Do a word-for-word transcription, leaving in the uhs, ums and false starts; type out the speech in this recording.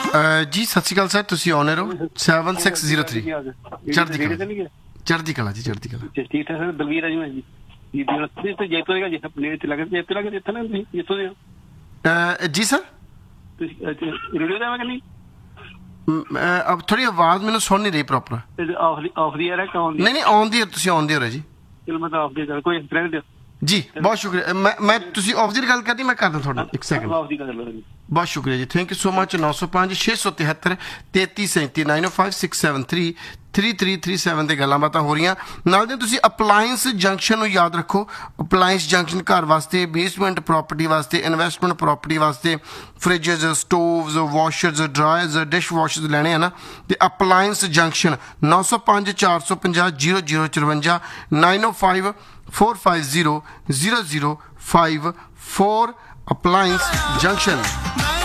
ਜੀ ਸਤਿ ਸ਼੍ਰੀ ਅਕਾਲ ਸਰ, ਤੁਸੀਂ ਆਨਰ ਹੋ ਸੈਵਨ ਸਿਕਸ ਜ਼ੀਰੋ ਥ੍ਰੀ। ਚੜ੍ਹਦੀ ਕਲਾ, ਚੜ੍ਹਦੀ ਕਲਾ ਜੀ, ਚੜ੍ਹਦੀ ਕਲਾ। ਠੀਕ ਠਾਕ ਸਰ, ਦਲਵੀਰ ਆ ਜੀ ਮੈਂ ਜੀ। ਜੈਤੋ ਹੈਗਾ ਜੀ, ਨੇੜੇ ਤੇ ਲੱਗੇ ਜੈਤੋ ਲੱਗੇ ਇੱਥੇ ਨਾ ਤੁਸੀਂ ਜਿੱਥੋਂ ਦੇ ਹੋ ਜੀ ਸਰ। ਤੁਸੀਂ ਰੇਡੀਓ ਦਾ ਮੈਂ ਕਹਿੰਦੀ ਅਬ ਥੋੜੀ ਆਵਾਜ਼ ਮੈਨੂੰ ਸੁਣ ਨਹੀਂ ਰਹੀ ਪ੍ਰੋਪਰ। ਆਫ ਦੀ ਆਫ ਦੀ ਆ ਰਿਹਾ ਕੌਣ ਨਹੀਂ ਨਹੀਂ ਆਉਂਦੀ ਹੈ, ਤੁਸੀਂ ਆਉਂਦੇ ਹੋ ਜੀ। ਚਲੋ ਮੈਂ ਤਾਂ ਆਫ ਦੀ ਗੱਲ ਕੋਈ ਫਰੈਂਡ ਜੀ ਬਹੁਤ ਸ਼ੁਕਰੀਆ। ਮੈਂ ਮੈਂ ਤੁਸੀਂ ਆਫ ਦੀ ਗੱਲ ਕਰਦੀ, ਮੈਂ ਕਰਦਾ ਤੁਹਾਡਾ ਇੱਕ ਸੈਕਿੰਡ। ਆਫ ਦੀ ਗੱਲ ਜੀ। ਬਹੁਤ ਸ਼ੁਕਰੀਆ ਜੀ, ਥੈਂਕ ਯੂ ਸੋ ਮਚ। ਨੌ ਸੌ ਪੰਜ ਛੇ ਸੌ ਤਿਹੱਤਰ ਤੇਤੀ ਸੈਂਤੀ ਨਾਈਨ ਓ five six seven three three three three seven 'ਤੇ ਗੱਲਾਂ ਬਾਤਾਂ ਹੋ ਰਹੀਆਂ। ਨਾਲ ਦੇ ਤੁਸੀਂ ਅਪਲਾਇੰਸ ਜੰਕਸ਼ਨ ਨੂੰ ਯਾਦ ਰੱਖੋ। ਅਪਲਾਇੰਸ ਜੰਕਸ਼ਨ ਘਰ ਵਾਸਤੇ, ਬੇਸਮੈਂਟ ਪ੍ਰੋਪਰਟੀ ਵਾਸਤੇ, ਇਨਵੈਸਟਮੈਂਟ ਪ੍ਰੋਪਰਟੀ ਵਾਸਤੇ, ਫਰਿੱਜਸ, ਸਟੋਵਸ, ਵਾਸ਼ਰਸ, ਡਰਾਇਰਸ, ਡਿਸ਼ ਵਾਸ਼ਰਸ ਲੈਣੇ ਆ ਨਾ, ਅਤੇ ਅਪਲਾਇੰਸ ਜੰਕਸ਼ਨ ਨੌ ਸੌ ਪੰਜ ਚਾਰ ਸੌ ਪੰਜਾਹ ਜੀਰੋ ਜੀਰੋ ਚੁਰਵੰਜਾ ਨਾਈਨ ਓ five four five zero zero zero five four appliance junction.